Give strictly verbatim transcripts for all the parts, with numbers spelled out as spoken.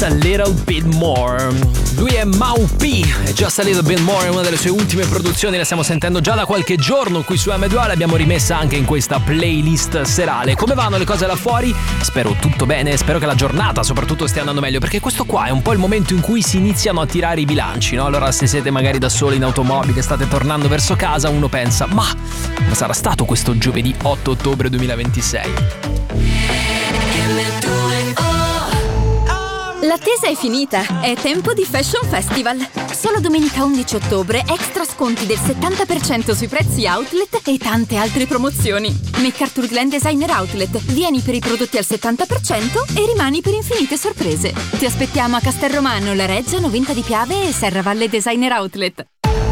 a Little Bit More. Lui è Mau P e Just a Little Bit More è una delle sue ultime produzioni, la stiamo sentendo già da qualche giorno qui su M due, l'abbiamo rimessa anche in questa playlist serale. Come vanno le cose là fuori? Spero tutto bene, spero che la giornata soprattutto stia andando meglio, perché questo qua è un po' il momento in cui si iniziano a tirare i bilanci, no? Allora se siete magari da soli in automobile, state tornando verso casa, uno pensa, ma, ma sarà stato questo giovedì otto ottobre duemilaventisei? L'attesa è finita, è tempo di Fashion Festival. Solo domenica undici ottobre, extra sconti del settanta per cento sui prezzi outlet e tante altre promozioni. MacArthur Glen Designer Outlet, vieni per i prodotti al settanta per cento e rimani per infinite sorprese. Ti aspettiamo a Castelromano, La Reggia, Novinta di Piave e Serravalle Designer Outlet.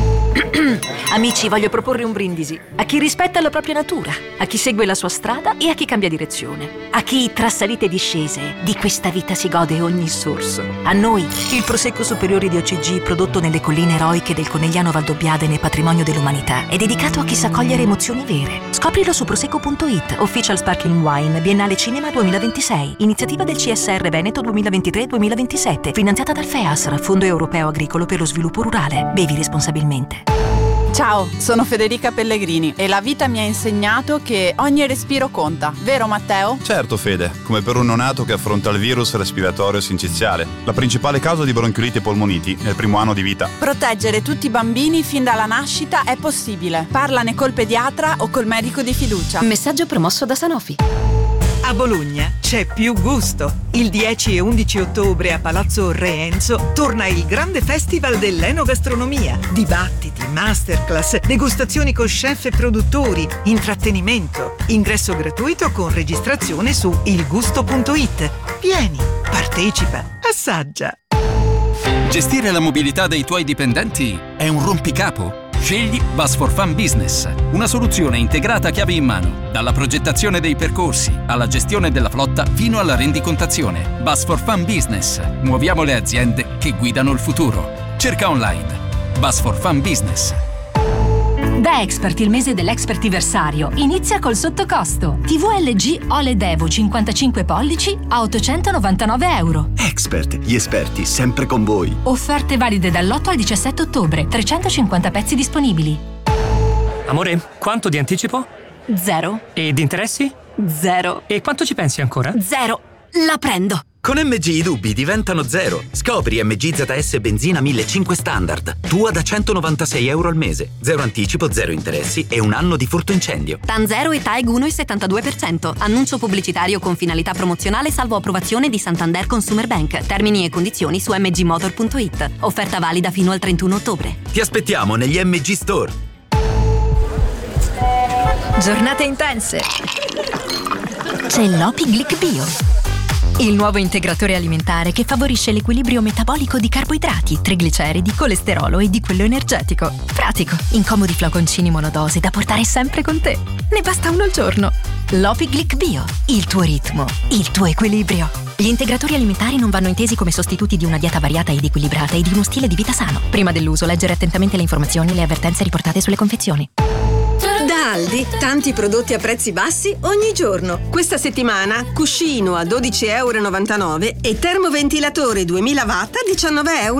Amici, voglio proporre un brindisi a chi rispetta la propria natura, a chi segue la sua strada e a chi cambia direzione, a chi tra salite e discese di questa vita si gode ogni sorso. A noi, il Prosecco Superiore di O C G, prodotto nelle colline eroiche del Conegliano Valdobbiadene, patrimonio dell'umanità, è dedicato a chi sa cogliere emozioni vere. Scoprilo su prosecco punto it, Official Sparkling Wine, Biennale Cinema duemilaventisei, iniziativa del C S R Veneto duemilaventitré duemilaventisette, finanziata dal FEASR, Fondo Europeo Agricolo per lo Sviluppo Rurale. Bevi responsabilmente. Ciao, sono Federica Pellegrini e la vita mi ha insegnato che ogni respiro conta, vero Matteo? Certo Fede, come per un neonato che affronta il virus respiratorio sinciziale, la principale causa di bronchiolite e polmoniti nel primo anno di vita. Proteggere tutti i bambini fin dalla nascita è possibile. Parlane col pediatra o col medico di fiducia. Messaggio promosso da Sanofi. A Bologna c'è più gusto. Il dieci e undici ottobre a Palazzo Re Enzo torna il grande festival dell'enogastronomia. Dibattiti, masterclass, degustazioni con chef e produttori, intrattenimento. Ingresso gratuito con registrazione su il gusto punto it. Vieni, partecipa, assaggia. Gestire la mobilità dei tuoi dipendenti è un rompicapo? Scegli Bus for Fun Business, una soluzione integrata a chiave in mano, dalla progettazione dei percorsi alla gestione della flotta fino alla rendicontazione. Bus for Fun Business, muoviamo le aziende che guidano il futuro. Cerca online Bus for Fun Business. Da Expert, il mese dell'Expertiversario inizia col sottocosto. T V L G O L E D Evo cinquantacinque pollici a ottocentonovantanove euro. Expert, gli esperti sempre con voi. Offerte valide dall'otto al diciassette ottobre, trecentocinquanta pezzi disponibili. Amore, quanto di anticipo? Zero. E di interessi? Zero. E quanto ci pensi ancora? Zero. La prendo. Con M G i dubbi diventano zero. Scopri M G Z S benzina millecinquecento standard. Tua da centonovantasei euro al mese. Zero anticipo, zero interessi e un anno di furto incendio. TAN zero e T A E G uno virgola settantadue per cento. Annuncio pubblicitario con finalità promozionale salvo approvazione di Santander Consumer Bank. Termini e condizioni su m g motor punto it. Offerta valida fino al trentuno ottobre. Ti aspettiamo negli M G Store. Giornate intense. C'è l'Opi Glic Bio, il nuovo integratore alimentare che favorisce l'equilibrio metabolico di carboidrati, trigliceridi, colesterolo e di quello energetico. Pratico, in comodi flaconcini monodose da portare sempre con te. Ne basta uno al giorno. L'Opi Glic Bio, il tuo ritmo, il tuo equilibrio. Gli integratori alimentari non vanno intesi come sostituti di una dieta variata ed equilibrata e di uno stile di vita sano. Prima dell'uso, leggere attentamente le informazioni e le avvertenze riportate sulle confezioni. Da Aldi, tanti prodotti a prezzi bassi ogni giorno. Questa settimana, cuscino a dodici e novantanove euro e termoventilatore duemila watt a diciannove euro.